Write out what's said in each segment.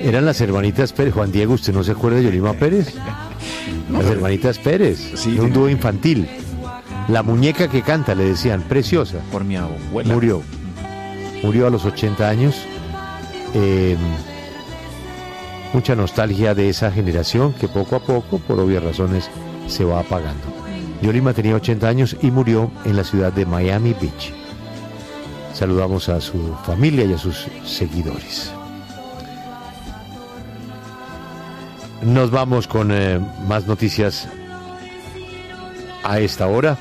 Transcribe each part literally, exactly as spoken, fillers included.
Eran las hermanitas Pérez. Juan Diego, ¿usted no se acuerda de Yolima Pérez? Las hermanitas Pérez, sí, de un dúo infantil. La muñeca que canta, le decían, preciosa. Por mi abuela. Murió. Murió a los ochenta años. Eh, mucha nostalgia de esa generación que poco a poco, por obvias razones, se va apagando. Yolima tenía ochenta años y murió en la ciudad de Miami Beach. Saludamos a su familia y a sus seguidores. Nos vamos con eh, más noticias a esta hora.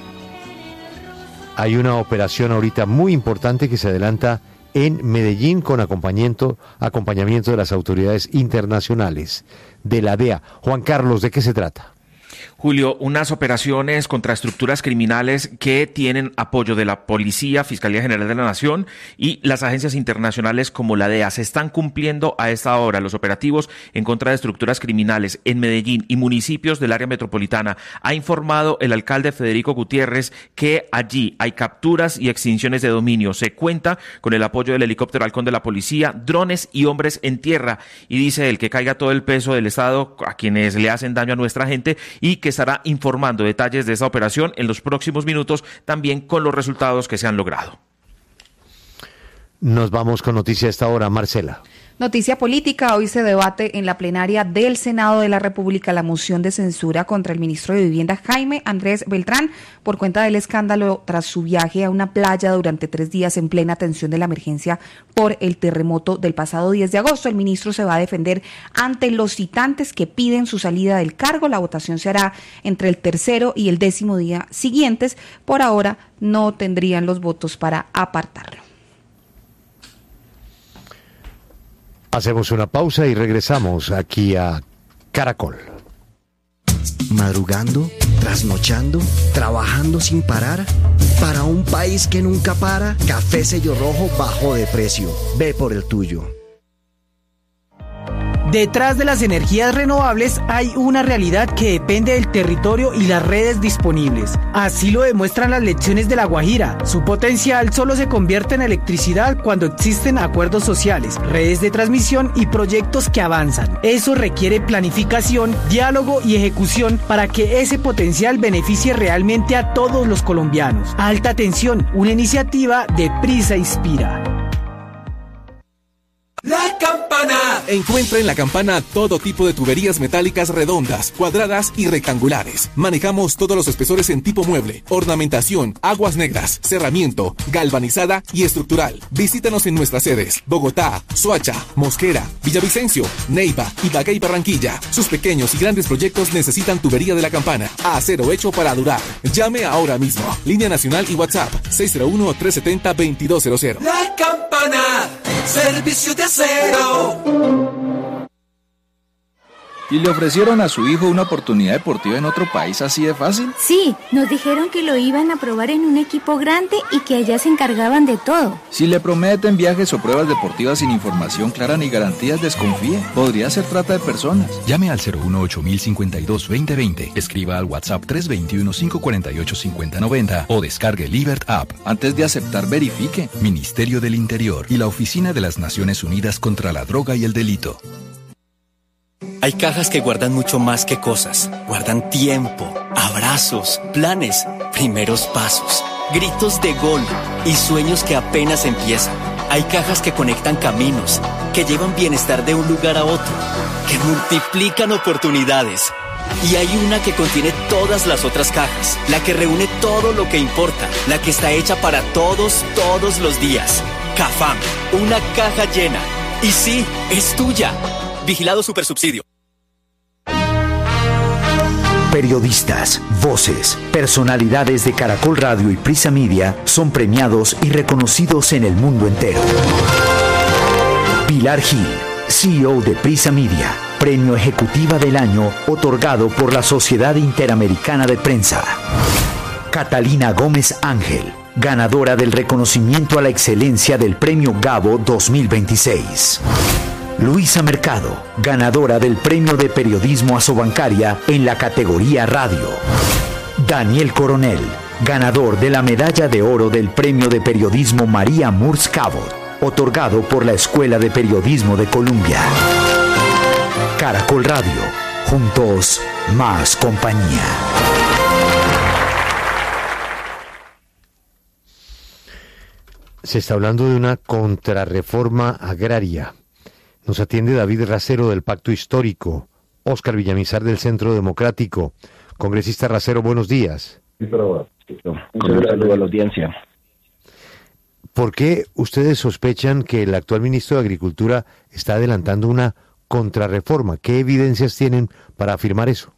Hay una operación ahorita muy importante que se adelanta en Medellín con acompañamiento, acompañamiento de las autoridades internacionales de la D E A. Juan Carlos, ¿de qué se trata? Julio, unas operaciones contra estructuras criminales que tienen apoyo de la Policía, Fiscalía General de la Nación y las agencias internacionales como la D E A. Se están cumpliendo a esta hora los operativos en contra de estructuras criminales en Medellín y municipios del área metropolitana. Ha informado el alcalde Federico Gutiérrez que allí hay capturas y extinciones de dominio. Se cuenta con el apoyo del helicóptero Halcón de la Policía, drones y hombres en tierra. Y dice él que caiga todo el peso del Estado a quienes le hacen daño a nuestra gente y que estará informando detalles de esa operación en los próximos minutos, también con los resultados que se han logrado. Nos vamos con noticia a esta hora, Marcela. Noticia política, hoy se debate en la plenaria del Senado de la República la moción de censura contra el ministro de Vivienda Jaime Andrés Beltrán por cuenta del escándalo tras su viaje a una playa durante tres días en plena atención de la emergencia por el terremoto del pasado diez de agosto. El ministro se va a defender ante los citantes que piden su salida del cargo. La votación se hará entre el tercero y el décimo día siguientes. Por ahora no tendrían los votos para apartarlo. Hacemos una pausa y regresamos aquí a Caracol. Madrugando, trasnochando, trabajando sin parar. Para un país que nunca para, Café Sello Rojo bajó de precio. Ve por el tuyo. Detrás de las energías renovables hay una realidad que depende del territorio y las redes disponibles. Así lo demuestran las lecciones de La Guajira. Su potencial solo se convierte en electricidad cuando existen acuerdos sociales, redes de transmisión y proyectos que avanzan. Eso requiere planificación, diálogo y ejecución para que ese potencial beneficie realmente a todos los colombianos. Alta Tensión, una iniciativa de Prisa Inspira. La Campana. Encuentra en La Campana todo tipo de tuberías metálicas redondas, cuadradas y rectangulares. Manejamos todos los espesores en tipo mueble, ornamentación, aguas negras, cerramiento, galvanizada y estructural. Visítanos en nuestras sedes: Bogotá, Soacha, Mosquera, Villavicencio, Neiva, Ibagué y Barranquilla. Sus pequeños y grandes proyectos necesitan tubería de La Campana. Acero hecho para durar. Llame ahora mismo. Línea nacional y WhatsApp seis cero uno, tres siete cero, dos dos cero cero. La Campana. Servicio de acero. ¿Y le ofrecieron a su hijo una oportunidad deportiva en otro país así de fácil? Sí, nos dijeron que lo iban a probar en un equipo grande y que allá se encargaban de todo. Si le prometen viajes o pruebas deportivas sin información clara ni garantías, desconfíe. Podría ser trata de personas. Llame al cero uno ocho mil cincuenta y dos veinte veinte. Escriba al WhatsApp tres dos uno, cinco cuatro ocho, cinco cero nueve cero o descargue Libert App. Antes de aceptar, verifique. Ministerio del Interior y la Oficina de las Naciones Unidas contra la Droga y el Delito. Hay cajas que guardan mucho más que cosas. Guardan tiempo, abrazos, planes, primeros pasos, gritos de gol y sueños que apenas empiezan. Hay cajas que conectan caminos, que llevan bienestar de un lugar a otro, que multiplican oportunidades. Y hay una que contiene todas las otras cajas, la que reúne todo lo que importa, la que está hecha para todos, todos los días. Cafam, una caja llena. Y sí, es tuya. Vigilado Supersubsidio. Periodistas, voces, personalidades de Caracol Radio y Prisa Media son premiados y reconocidos en el mundo entero. Pilar Gil, C E O de Prisa Media, Premio Ejecutiva del Año otorgado por la Sociedad Interamericana de Prensa. Catalina Gómez Ángel, ganadora del reconocimiento a la excelencia del Premio Gabo dos mil veintiséis. Luisa Mercado, ganadora del Premio de Periodismo Asobancaria en la categoría Radio. Daniel Coronel, ganador de la Medalla de Oro del Premio de Periodismo María Murs Cabot. otorgado por la Escuela de Periodismo de Colombia. Caracol Radio, juntos, más compañía. Se está hablando de una contrarreforma agraria. Nos atiende David Racero del Pacto Histórico, Óscar Villamizar del Centro Democrático. Congresista Racero, buenos días. Con un saludo a la audiencia. ¿Por qué ustedes sospechan que el actual ministro de Agricultura está adelantando una contrarreforma? ¿Qué evidencias tienen para afirmar eso?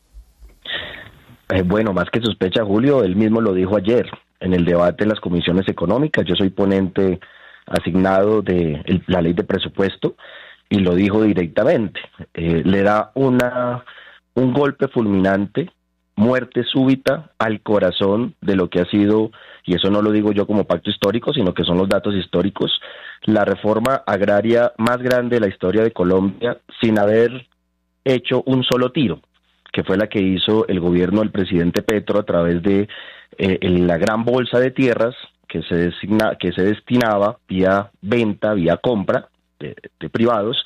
Eh, bueno, más que sospecha, Julio, él mismo lo dijo ayer en el debate en las comisiones económicas. Yo soy ponente asignado de el, la ley de presupuesto y lo dijo directamente. Eh, le da una un golpe fulminante, muerte súbita al corazón de lo que ha sido, y eso no lo digo yo como pacto histórico, sino que son los datos históricos, la reforma agraria más grande de la historia de Colombia sin haber hecho un solo tiro, que fue la que hizo el gobierno del presidente Petro a través de eh, la gran bolsa de tierras que se designa, que se destinaba vía venta, vía compra de, de privados,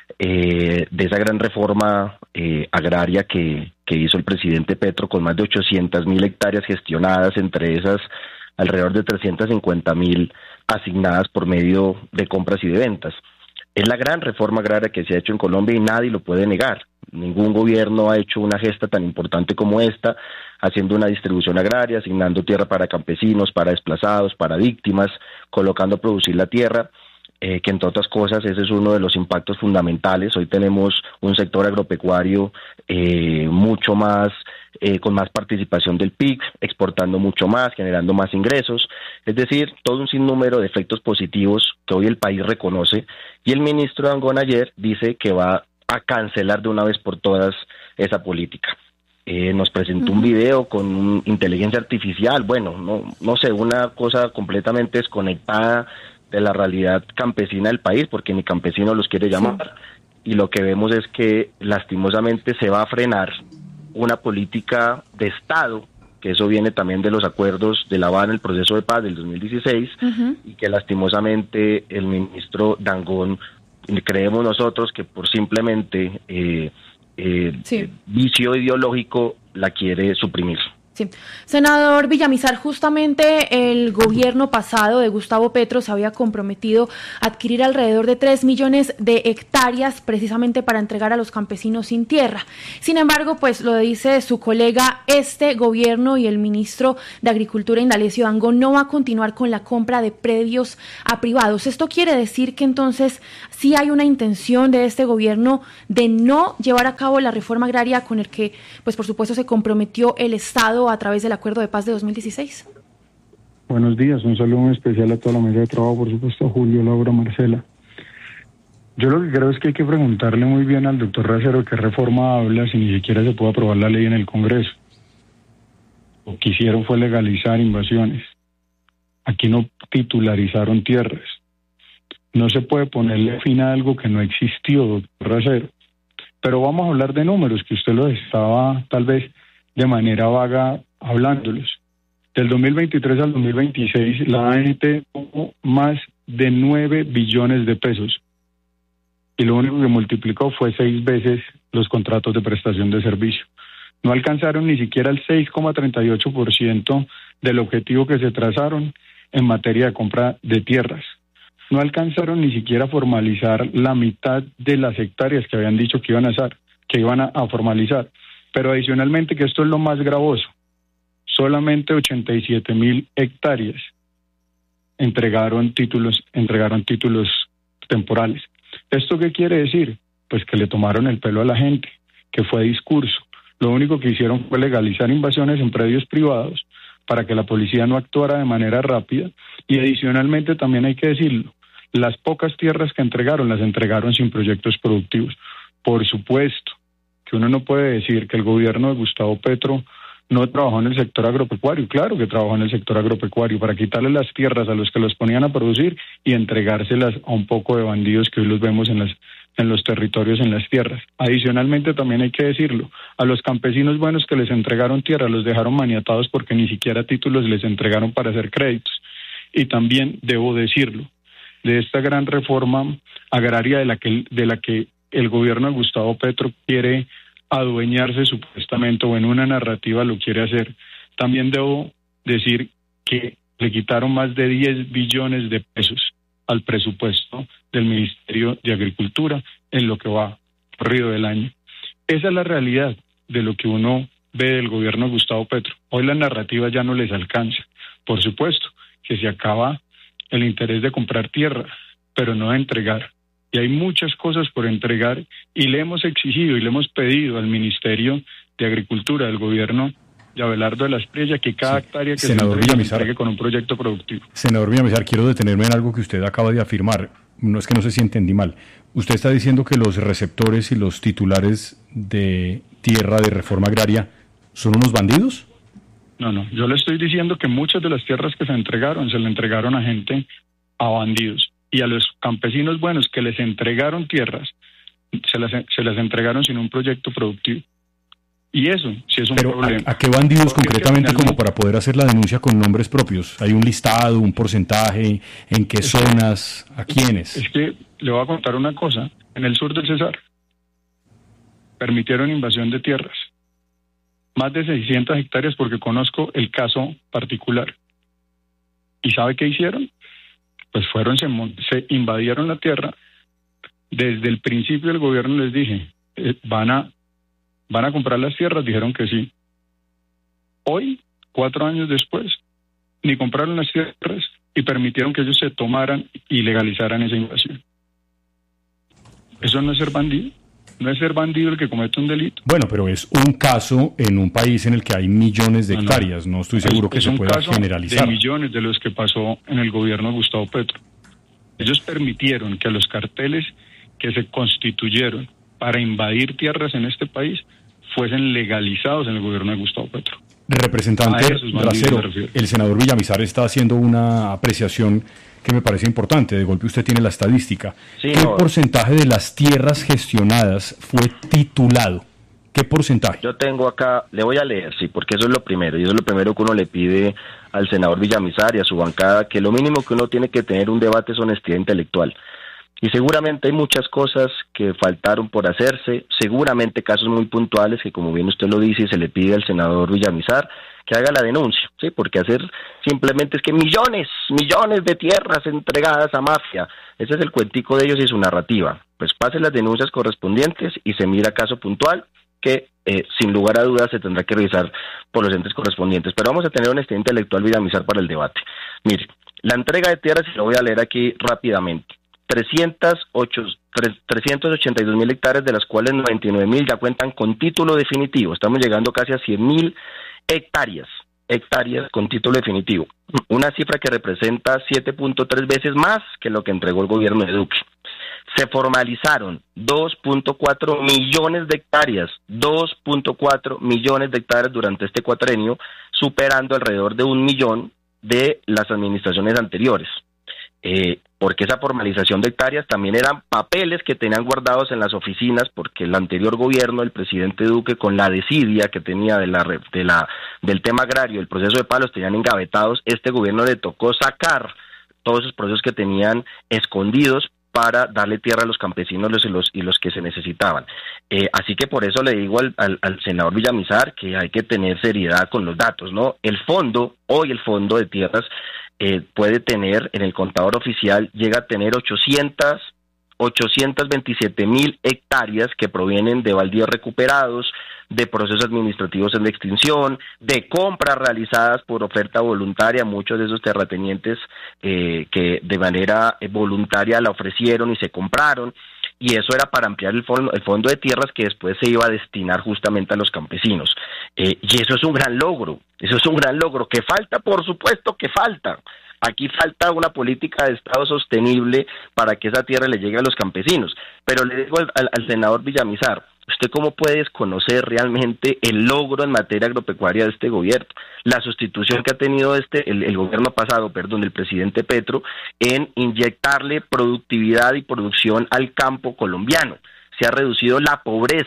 eh, de esa gran reforma eh, agraria que, que hizo el presidente Petro con más de ochocientas mil hectáreas gestionadas, entre esas alrededor de trescientas cincuenta mil asignadas por medio de compras y de ventas. Es la gran reforma agraria que se ha hecho en Colombia y nadie lo puede negar. Ningún gobierno ha hecho una gesta tan importante como esta, haciendo una distribución agraria, asignando tierra para campesinos, para desplazados, para víctimas, colocando a producir la tierra, eh, que entre otras cosas ese es uno de los impactos fundamentales. Hoy tenemos un sector agropecuario eh, mucho más, eh, con más participación del P I B, exportando mucho más, generando más ingresos, es decir, todo un sinnúmero de efectos positivos que hoy el país reconoce, y el ministro Dangond ayer dice que va a cancelar de una vez por todas esa política. Eh, nos presentó uh-huh. un video con un, inteligencia artificial, bueno, no, no sé, una cosa completamente desconectada de la realidad campesina del país, porque ni campesinos los quiere llamar, sí. Y lo que vemos es que lastimosamente se va a frenar una política de Estado, que eso viene también de los acuerdos de La Habana, el proceso de paz del dos mil dieciséis, uh-huh. y que lastimosamente el ministro Dangond, creemos nosotros que por simplemente eh, eh, sí. vicio ideológico la quiere suprimir. Sí. Senador Villamizar, justamente el gobierno pasado de Gustavo Petro se había comprometido a adquirir alrededor de tres millones de hectáreas precisamente para entregar a los campesinos sin tierra. Sin embargo, pues lo dice su colega, este gobierno y el ministro de Agricultura, Indalecio Dangond, no va a continuar con la compra de predios a privados. Esto quiere decir que entonces sí hay una intención de este gobierno de no llevar a cabo la reforma agraria con el que, pues por supuesto, se comprometió el Estado a través del Acuerdo de Paz de dos mil dieciséis. Buenos días, un saludo muy especial a toda la mesa de trabajo, por supuesto a Julio, Laura, Marcela. Yo lo que creo es que hay que preguntarle muy bien al doctor Racero qué reforma habla si ni siquiera se puede aprobar la ley en el Congreso. Lo que hicieron fue legalizar invasiones. Aquí no titularizaron tierras. No se puede ponerle fin a algo que no existió, doctor Racero. Pero vamos a hablar de números, que usted los estaba tal vez de manera vaga hablándolos. Del dos mil veintitrés al dos mil veintiséis, la A N T tuvo más de nueve billones de pesos. Y lo único que multiplicó fue seis veces los contratos de prestación de servicio. No alcanzaron ni siquiera el seis coma treinta y ocho por ciento del objetivo que se trazaron en materia de compra de tierras. No alcanzaron ni siquiera a formalizar la mitad de las hectáreas que habían dicho que iban a hacer, que iban a, a formalizar. Pero adicionalmente, que esto es lo más gravoso, solamente ochenta y siete mil hectáreas entregaron títulos, entregaron títulos temporales. ¿Esto qué quiere decir? Pues que le tomaron el pelo a la gente, que fue discurso. Lo único que hicieron fue legalizar invasiones en predios privados para que la policía no actuara de manera rápida, y adicionalmente también hay que decirlo, las pocas tierras que entregaron, las entregaron sin proyectos productivos. Por supuesto que uno no puede decir que el gobierno de Gustavo Petro no trabajó en el sector agropecuario. Claro que trabajó en el sector agropecuario para quitarle las tierras a los que los ponían a producir y entregárselas a un poco de bandidos que hoy los vemos en las en los territorios, en las tierras. Adicionalmente también hay que decirlo, a los campesinos buenos que les entregaron tierra los dejaron maniatados porque ni siquiera títulos les entregaron para hacer créditos. Y también debo decirlo, de esta gran reforma agraria de la que, de la que el gobierno de Gustavo Petro quiere adueñarse supuestamente, o en una narrativa lo quiere hacer. También debo decir que le quitaron más de diez billones de pesos al presupuesto del Ministerio de Agricultura en lo que va corrido del año. Esa es la realidad de lo que uno ve del gobierno de Gustavo Petro. Hoy la narrativa ya no les alcanza. Por supuesto que se acaba el interés de comprar tierra, pero no de entregar. Y hay muchas cosas por entregar, y le hemos exigido y le hemos pedido al Ministerio de Agricultura del gobierno de Abelardo de la Espriella que cada sí. hectárea que Senador se entregue, Villamizar, se entregue con un proyecto productivo. Senador Villamizar, quiero detenerme en algo que usted acaba de afirmar. No es que no sé si entendí mal. Usted está diciendo que los receptores y los titulares de tierra de reforma agraria son unos bandidos. No, no. Yo le estoy diciendo que muchas de las tierras que se entregaron, se le entregaron a gente, a bandidos. Y a los campesinos buenos que les entregaron tierras, se las, se las entregaron sin un proyecto productivo. Y eso sí es un Pero problema. ¿a, a qué bandidos Porque concretamente finalmente, como para poder hacer la denuncia con nombres propios? ¿Hay un listado, un porcentaje? ¿En qué zonas? ¿A quiénes? Es que le voy a contar una cosa. En el sur del Cesar permitieron invasión de tierras. Más de seiscientas hectáreas, porque conozco el caso particular. ¿Y sabe qué hicieron? Pues fueron, se, se invadieron la tierra. Desde el principio del gobierno les dije, eh, van a van a comprar las tierras, dijeron que sí. Hoy, cuatro años después, ni compraron las tierras y permitieron que ellos se tomaran y legalizaran esa invasión. ¿Eso no es ser bandido? ¿No es ser bandido el que comete un delito? Bueno, pero es un caso en un país en el que hay millones de hectáreas. No estoy seguro es, que es se un pueda caso generalizar. De millones de los que pasó en el gobierno de Gustavo Petro. Ellos permitieron que los carteles que se constituyeron para invadir tierras en este país fuesen legalizados en el gobierno de Gustavo Petro. Representante Racero, el senador Villamizar está haciendo una apreciación que me parece importante. De golpe usted tiene la estadística. Sí, ¿Qué no. porcentaje de las tierras gestionadas fue titulado? ¿Qué porcentaje? Yo tengo acá, le voy a leer, sí, porque eso es lo primero, y eso es lo primero que uno le pide al senador Villamizar y a su bancada, que lo mínimo que uno tiene que tener un debate es honestidad intelectual. Y seguramente hay muchas cosas que faltaron por hacerse, seguramente casos muy puntuales que, como bien usted lo dice, y se le pide al senador Villamizar que haga la denuncia, sí, porque hacer simplemente es que millones, millones de tierras entregadas a mafia, ese es el cuentico de ellos y su narrativa. Pues pase las denuncias correspondientes y se mira caso puntual que eh, sin lugar a dudas se tendrá que revisar por los entes correspondientes. Pero vamos a tener honestidad intelectual, Villamizar, para el debate. Mire, la entrega de tierras, y lo voy a leer aquí rápidamente, trescientos ochenta y dos mil hectáreas, de las cuales noventa y nueve mil ya cuentan con título definitivo. Estamos llegando casi a cien mil hectáreas, hectáreas con título definitivo. Una cifra que representa siete punto tres veces más que lo que entregó el gobierno de Duque. Se formalizaron dos punto cuatro millones de hectáreas, dos punto cuatro millones de hectáreas durante este cuatrenio, superando alrededor de un millón de las administraciones anteriores. Eh, porque esa formalización de hectáreas también eran papeles que tenían guardados en las oficinas, porque el anterior gobierno, el presidente Duque, con la desidia que tenía de la, de la, del tema agrario, el proceso de paz, los tenían engavetados. Este gobierno le tocó sacar todos esos procesos que tenían escondidos para darle tierra a los campesinos los, y, los, y los que se necesitaban. Eh, así que por eso le digo al, al, al senador Villamizar que hay que tener seriedad con los datos, ¿no? El fondo, hoy el fondo de tierras, Eh, puede tener, en el contador oficial, llega a tener ochocientas veintisiete mil hectáreas que provienen de baldíos recuperados, de procesos administrativos en extinción, de compras realizadas por oferta voluntaria, muchos de esos terratenientes eh, que de manera voluntaria la ofrecieron y se compraron, y eso era para ampliar el fondo, el fondo de tierras que después se iba a destinar justamente a los campesinos. Eh, y eso es un gran logro, eso es un gran logro. ¿Que falta? Por supuesto que falta. Aquí falta una política de Estado sostenible para que esa tierra le llegue a los campesinos. Pero le digo al, al, al senador Villamizar, ¿usted cómo puede desconocer realmente el logro en materia agropecuaria de este gobierno? La sustitución que ha tenido este el, el gobierno pasado, perdón, del presidente Petro, en inyectarle productividad y producción al campo colombiano. Se ha reducido la pobreza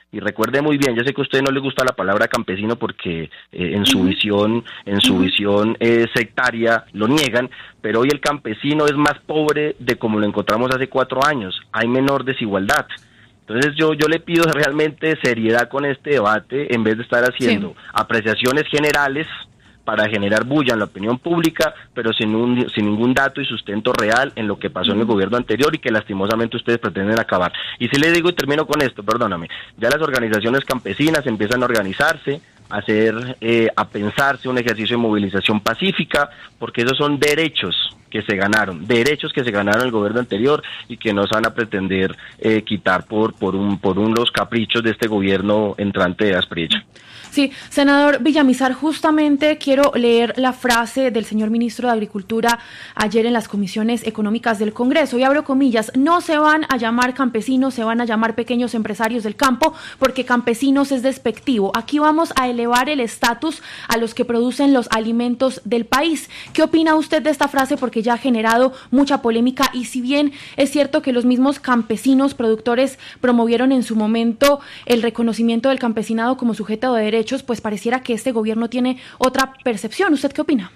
y recuerde muy bien, yo sé que a usted no le gusta la palabra campesino porque eh, en su uh-huh. visión, en su uh-huh. visión eh, sectaria lo niegan, pero hoy el campesino es más pobre de como lo encontramos hace cuatro años, hay menor desigualdad. Entonces yo yo le pido realmente seriedad con este debate, en vez de estar haciendo sí. apreciaciones generales para generar bulla en la opinión pública, pero sin un, sin ningún dato y sustento real en lo que pasó en el gobierno anterior y que lastimosamente ustedes pretenden acabar. Y si le digo, y termino con esto, perdóname, ya las organizaciones campesinas empiezan a organizarse, a hacer, eh, a pensarse un ejercicio de movilización pacífica, porque esos son derechos que se ganaron, derechos que se ganaron el gobierno anterior y que nos van a pretender eh, quitar por por un por unos caprichos de este gobierno entrante de Asprilla. Sí, senador Villamizar, justamente quiero leer la frase del señor ministro de Agricultura ayer en las comisiones económicas del Congreso, y abro comillas: no se van a llamar campesinos, se van a llamar pequeños empresarios del campo, porque campesinos es despectivo. Aquí vamos a elevar el estatus a los que producen los alimentos del país. ¿Qué opina usted de esta frase? Porque ya ha generado mucha polémica, y si bien es cierto que los mismos campesinos productores promovieron en su momento el reconocimiento del campesinado como sujeto de derechos, pues pareciera que este gobierno tiene otra percepción. ¿Usted qué opina?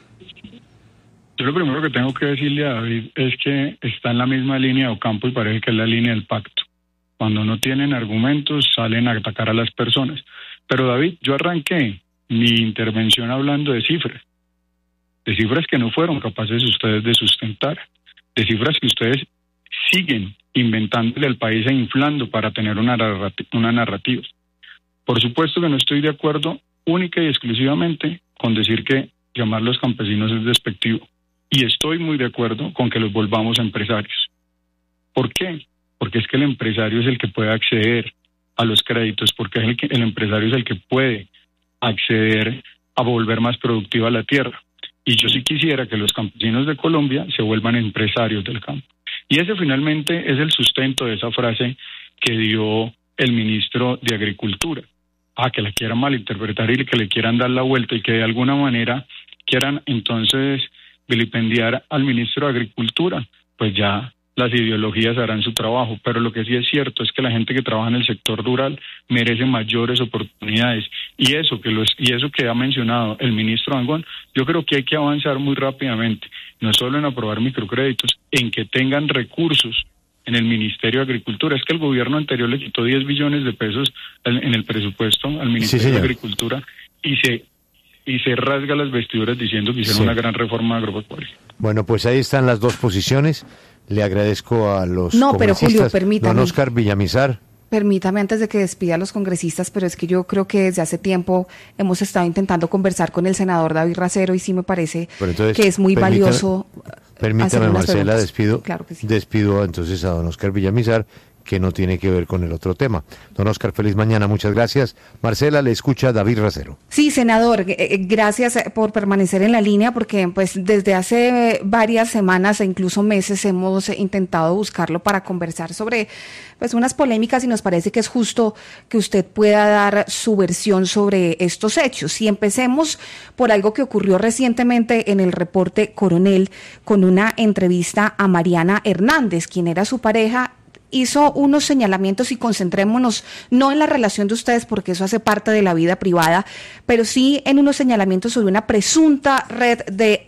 Yo lo primero que tengo que decirle a David es que está en la misma línea de Ocampo y parece que es la línea del pacto. Cuando no tienen argumentos salen a atacar a las personas. Pero David, yo arranqué mi intervención hablando de cifras, de cifras que no fueron capaces ustedes de sustentar, de cifras que ustedes siguen inventándole al país e inflando para tener una narrativa, una narrativa. Por supuesto que no estoy de acuerdo única y exclusivamente con decir que llamar a los campesinos es despectivo. Y estoy muy de acuerdo con que los volvamos empresarios. ¿Por qué? Porque es que el empresario es el que puede acceder a los créditos, porque es el, que, el empresario es el que puede acceder a volver más productiva la tierra. Y yo sí quisiera que los campesinos de Colombia se vuelvan empresarios del campo. Y ese finalmente es el sustento de esa frase que dio el ministro de Agricultura. Ah, que la quieran malinterpretar y que le quieran dar la vuelta y que de alguna manera quieran entonces vilipendiar al ministro de Agricultura, pues ya las ideologías harán su trabajo. Pero lo que sí es cierto es que la gente que trabaja en el sector rural merece mayores oportunidades, y eso que los y eso que ha mencionado el ministro Dangond, yo creo que hay que avanzar muy rápidamente, no solo en aprobar microcréditos, en que tengan recursos en el Ministerio de Agricultura. Es que el gobierno anterior le quitó diez billones de pesos en el presupuesto al Ministerio sí, de Agricultura y se y se rasga las vestiduras diciendo que hicieron sí. una gran reforma agropecuaria. Bueno, pues ahí están las dos posiciones. Le agradezco a los no, pero Julio, permítame. Don Oscar Villamizar. Permítame antes de que despida a los congresistas, pero es que yo creo que desde hace tiempo hemos estado intentando conversar con el senador David Racero y sí me parece entonces, que es muy permítame, valioso. Permítame, Marcela, preguntas. despido, claro que sí. despido entonces a don Oscar Villamizar, que no tiene que ver con el otro tema. Don Oscar, feliz mañana, muchas gracias. Marcela, le escucha David Racero. Sí, senador, gracias por permanecer en la línea, porque pues desde hace varias semanas e incluso meses hemos intentado buscarlo para conversar sobre pues unas polémicas, y nos parece que es justo que usted pueda dar su versión sobre estos hechos. Y empecemos por algo que ocurrió recientemente en el reporte Coronel, con una entrevista a Mariana Hernández, quien era su pareja. Hizo unos señalamientos, y concentrémonos no en la relación de ustedes porque eso hace parte de la vida privada, pero sí en unos señalamientos sobre una presunta red de